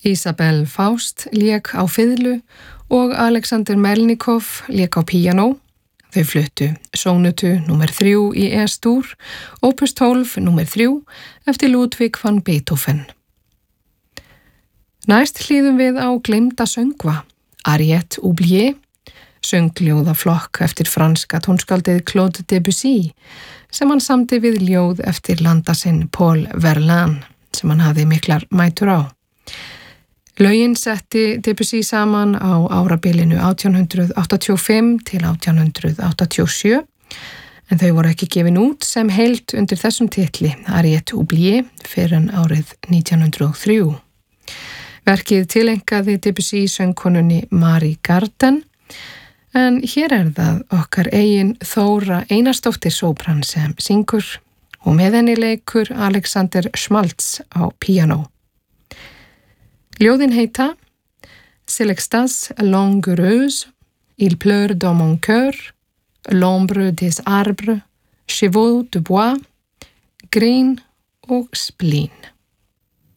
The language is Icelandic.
Isabel Faust lék á fiðlu og Alexander Melnikov lék á píanó. Þau fluttu sónutu nr. 3 í E-stúr, opus 12 nr. 3 eftir Ludwig van Beethoven. Næst hlýðum við á gleymda söngva, Ariette Oubliée, söngljóðaflokk eftir franska tónskáldið Claude Debussy, sem hann samdi við ljóð eftir landa sinn Paul Verlaine, sem hann hafði miklar mætur á. Lögin setti Debussy saman á árabilinu 1885 til 1887, en þau voru ekki gefin út sem heild undir þessum titli, Ariette Oubliée, fyrir en árið 1903. Verkið tilengaði Debussy söngkonunni Marie Garden, en hér það okkar eigin Þóra Einarsdóttir sópran sem syngur og með henni leikur Alexander Schmaltz á píanó. Ljóðin heita C'est l'extase langoureuse, Il pleure dans mon cœur, L'ombre des arbres, Chevaux de bois, Grin og spleen.